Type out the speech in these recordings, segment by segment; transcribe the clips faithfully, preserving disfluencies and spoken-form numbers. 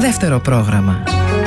Δεύτερο πρόγραμμα.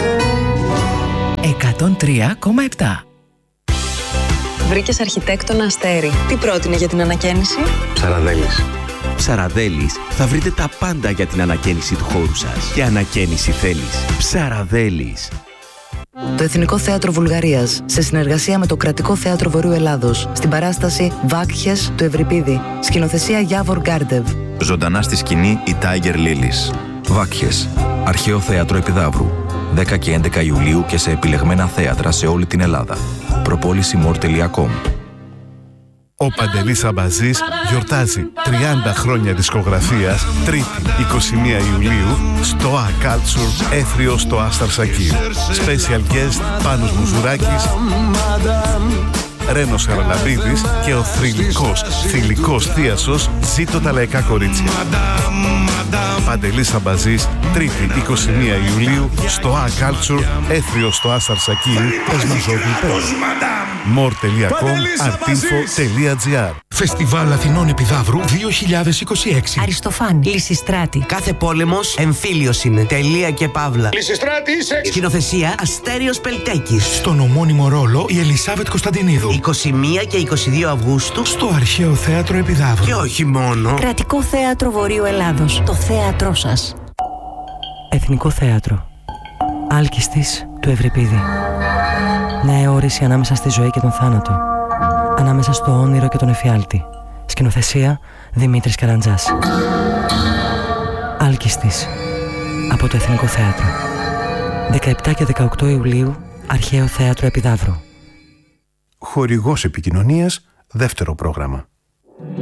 εκατόν τρία κόμμα επτά. Βρήκες αρχιτέκτονα Αστέρι. Τι πρότεινε για την ανακαίνιση? Ψαραδέλης. Ψαραδέλης, θα βρείτε τα πάντα για την ανακαίνιση του χώρου σας. Και ανακαίνιση θέλεις. Ψαραδέλης. Το Εθνικό Θέατρο Βουλγαρίας, σε συνεργασία με το Κρατικό Θέατρο Βορείου Ελλάδος, στην παράσταση Βάκχες του Ευρυπίδη, σκηνοθεσία Γιάβορ Γκάρντεβ. Ζωντανά στη σκηνή η Tiger Lilies. Βάκχες, αρχαίο θέατρο Επιδαύρου. δέκα και έντεκα Ιουλίου και σε επιλεγμένα θέατρα σε όλη την Ελλάδα. Προπόληση μορ τελεία κομ. Ο Παντελής Αμπαζής γιορτάζει τριάντα χρόνια δισκογραφίας, Τρίτη είκοσι μία Ιουλίου, στο A Culture, Έθριο στο Άσταρ Σακίρ. Special guest Πάνος Μουζουράκης, Ρένος Χαραλαμπίδης και ο θρυλικός, θηλυκός θίασος Ζήτω τα λαϊκά κορίτσια. Παντελής Αμπαζής, Τρίτη είκοσι μία Ιουλίου, στο A Culture, Έθριο στο Άσταρ Σακίρ, Πεσμοζόγλυπες. μορ τελεία κομ, αρτίνφο τελεία τζι άρ. Φεστιβάλ Αθηνών Επιδαύρου δύο χιλιάδες είκοσι έξι. Αριστοφάνη. Λυσιστράτη. Κάθε πόλεμος εμφύλιος είναι. Τελεία και παύλα. Λυσιστράτη είσαι. Σκηνοθεσία Αστέριος Πελτέκης. Στον ομώνυμο ρόλο η Ελισάβετ Κωνσταντινίδου. είκοσι μία και είκοσι δύο Αυγούστου. Στο Αρχαίο Θέατρο Επιδαύρου. Και όχι μόνο. Κρατικό Θέατρο Βορείου Ελλάδος. Το θέατρό σας. Εθνικό Θέατρο. Άλκιστης του Ευρυπίδη. Μια αιώρηση ανάμεσα στη ζωή και τον θάνατο. Ανάμεσα στο όνειρο και τον εφιάλτη. Σκηνοθεσία Δημήτρης Καραντζάς. Άλκιστης. Από το Εθνικό Θέατρο. δεκαεπτά και δεκαοκτώ Ιουλίου, Αρχαίο Θέατρο Επιδαύρου. Χορηγός επικοινωνίας, δεύτερο πρόγραμμα.